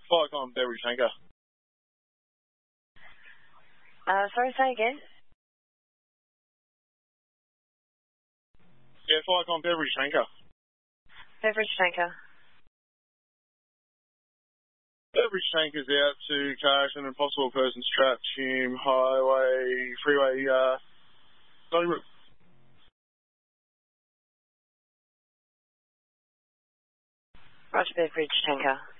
Viacom beverage tanker. Sorry, say again? Yeah, Viacom beverage tanker. Beverage tanker. Beverage tankers out to car accident and possible persons trapped, Hume Highway, Freeway, Donnybrook. Roger, beverage tanker.